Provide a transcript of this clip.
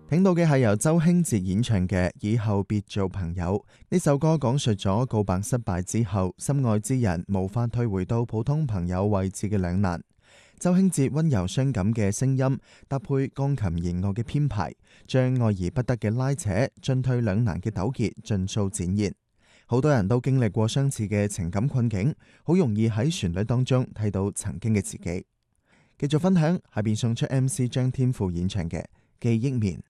聽到嘅係由周興哲演唱嘅《以後別做朋友》。呢首歌講述咗告白失敗之後，心愛之人無法退回到普通朋友位置嘅兩難。周興哲溫柔傷感嘅聲音，搭配鋼琴弦樂嘅編排，將愛而不得嘅拉扯、進退兩難嘅糾結盡數展現。好多人都經歷過相似嘅情感困境，好容易喺旋律當中睇到曾經嘅自己。繼續分享，下邊送出 MC 張天賦演唱嘅《記憶棉》。